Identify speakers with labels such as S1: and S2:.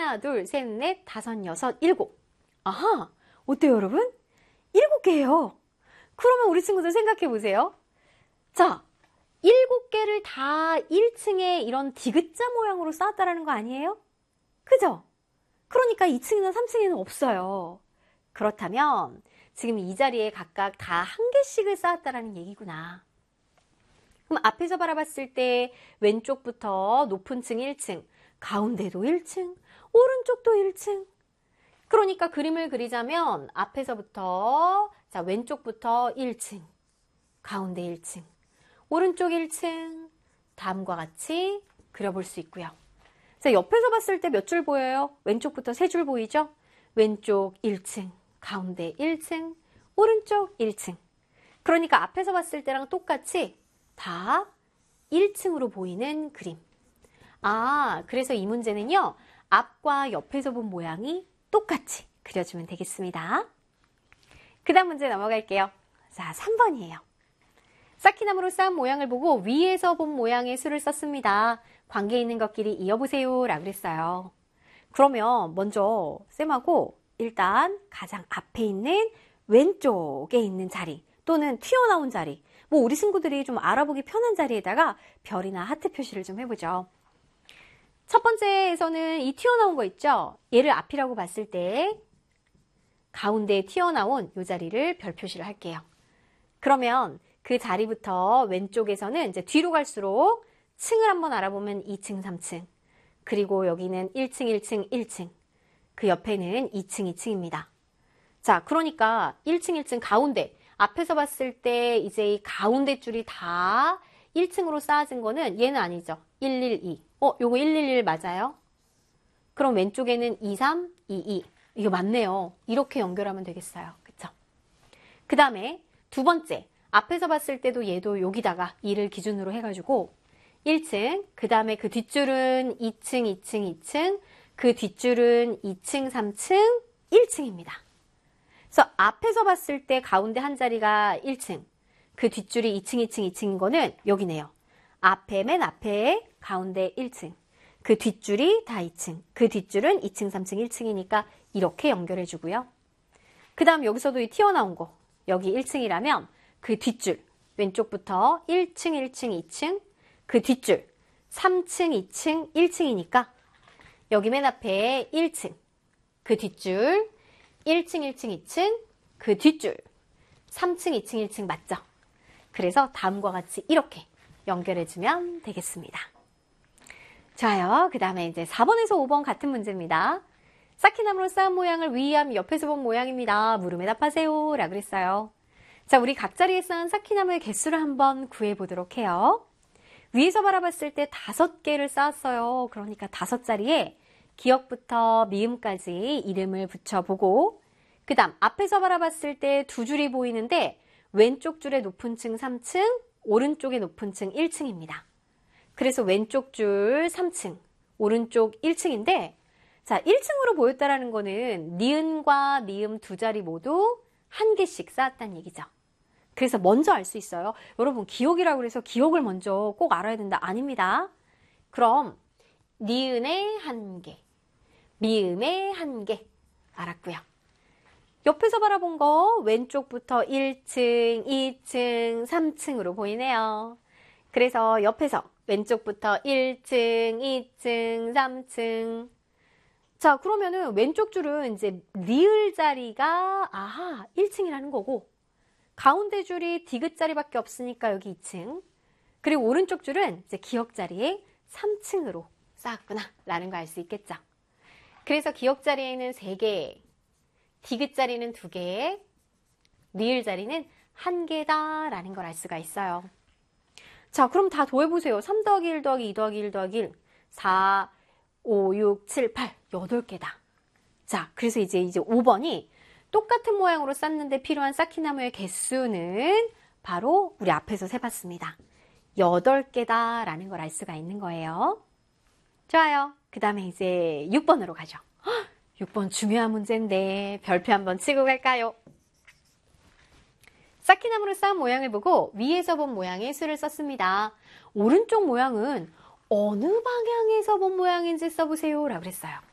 S1: 하나, 둘, 셋, 넷, 다섯, 여섯, 일곱. 아하, 어때요, 여러분? 7개예요. 그러면 우리 친구들 생각해 보세요. 자, 7개를 다 1층에 이런 디귿자 모양으로 쌓았다라는 거 아니에요? 그죠? 그러니까 2층이나 3층에는 없어요. 그렇다면 지금 이 자리에 각각 다 한 개씩을 쌓았다라는 얘기구나. 그럼 앞에서 바라봤을 때 왼쪽부터 높은 층 1층, 가운데도 1층, 오른쪽도 1층. 그러니까 그림을 그리자면 앞에서부터 자 왼쪽부터 1층, 가운데 1층, 오른쪽 1층, 다음과 같이 그려볼 수 있고요. 자, 옆에서 봤을 때 몇 줄 보여요? 왼쪽부터 3줄 보이죠? 왼쪽 1층, 가운데 1층, 오른쪽 1층. 그러니까 앞에서 봤을 때랑 똑같이 다 1층으로 보이는 그림. 아, 그래서 이 문제는요, 앞과 옆에서 본 모양이 똑같이 그려주면 되겠습니다. 그 다음 문제 넘어갈게요. 자, 3번이에요. 쌓기나무로 쌓은 모양을 보고 위에서 본 모양의 수를 썼습니다. 관계 있는 것끼리 이어보세요 라고 그랬어요. 그러면 먼저 쌤하고 일단 가장 앞에 있는 왼쪽에 있는 자리 또는 튀어나온 자리, 뭐 우리 친구들이 좀 알아보기 편한 자리에다가 별이나 하트 표시를 좀 해보죠. 첫 번째에서는 이 튀어나온 거 있죠? 얘를 앞이라고 봤을 때 가운데에 튀어나온 이 자리를 별 표시를 할게요. 그러면 그 자리부터 왼쪽에서는 이제 뒤로 갈수록 층을 한번 알아보면 2층, 3층, 그리고 여기는 1층, 1층, 1층, 그 옆에는 2층, 2층입니다. 자, 그러니까 1층, 1층 가운데, 앞에서 봤을 때 이제 이 가운데 줄이 다 1층으로 쌓아진 거는 얘는 아니죠. 112. 요거 111 맞아요? 그럼 왼쪽에는 23, 22. 이거 맞네요. 이렇게 연결하면 되겠어요. 그쵸? 그 다음에 두 번째, 앞에서 봤을 때도 얘도 여기다가 2를 기준으로 해가지고 1층, 그 다음에 그 뒷줄은 2층, 2층, 2층, 그 뒷줄은 2층, 3층, 1층입니다. 그래서 앞에서 봤을 때 가운데 한 자리가 1층, 그 뒷줄이 2층, 2층, 2층인 거는 여기네요. 앞에, 맨 앞에 가운데 1층, 그 뒷줄이 다 2층, 그 뒷줄은 2층, 3층, 1층이니까 이렇게 연결해 주고요. 그 다음 여기서도 이 튀어나온 거, 여기 1층이라면 그 뒷줄, 왼쪽부터 1층, 1층, 2층, 그 뒷줄 3층, 2층, 1층이니까 여기 맨 앞에 1층, 그 뒷줄 1층, 1층, 2층, 그 뒷줄 3층, 2층, 1층 맞죠? 그래서 다음과 같이 이렇게 연결해주면 되겠습니다. 좋아요. 그 다음에 이제 4번에서 5번 같은 문제입니다. 쌓기나무로 쌓은 모양을 위의하면 옆에서 본 모양입니다. 물음에 답하세요 라고 그랬어요. 자, 우리 각 자리에 쌓은 쌓기나무의 개수를 한번 구해보도록 해요. 위에서 바라봤을 때 5개를 쌓았어요. 그러니까 5자리에 기역부터 미음까지 이름을 붙여보고, 그 다음 앞에서 바라봤을 때 2줄이 보이는데 왼쪽 줄의 높은 층 3층, 오른쪽의 높은 층 1층입니다. 그래서 왼쪽 줄 3층, 오른쪽 1층인데, 자, 1층으로 보였다라는 거는 니은과 미음 2자리 모두 한 개씩 쌓았다는 얘기죠. 그래서 먼저 알 수 있어요. 여러분, 기억이라고 해서 기억을 먼저 꼭 알아야 된다. 아닙니다. 그럼 니은의 1개, 미음의 1개 알았고요. 옆에서 바라본 거 왼쪽부터 1층, 2층, 3층으로 보이네요. 그래서 옆에서 왼쪽부터 1층, 2층, 3층. 자, 그러면은 왼쪽 줄은 이제 리을 자리가 1층이라는 거고, 가운데 줄이 디귿 자리밖에 없으니까 여기 2층. 그리고 오른쪽 줄은 이제 기역 자리에 3층으로 쌓았구나 라는 거 알 수 있겠죠. 그래서 기역 자리에는 3개, 디귿 자리는 2개, 리을 자리는 1개다 라는 걸 알 수가 있어요. 자, 그럼 다 더해보세요. 3 더하기 1 더하기 2 더하기 1 더하기 1, 4, 5, 6, 7, 8, 8개다. 자, 그래서 이제 5번이 똑같은 모양으로 쌓는데 필요한 쌓기나무의 개수는 바로 우리 앞에서 세봤습니다. 8개다 라는 걸 알 수가 있는 거예요. 좋아요. 그 다음에 이제 6번으로 가죠. 6번 중요한 문제인데 별표 한번 치고 갈까요? 쌓기나무로 쌓은 모양을 보고 위에서 본 모양의 수를 썼습니다. 오른쪽 모양은 어느 방향에서 본 모양인지 써보세요 라고 그랬어요.